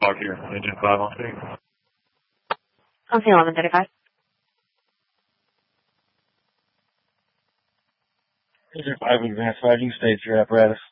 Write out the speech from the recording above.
Talk here. Engine 5 on scene. On scene 1135. Engine 5 advanced 5, you can stage your apparatus.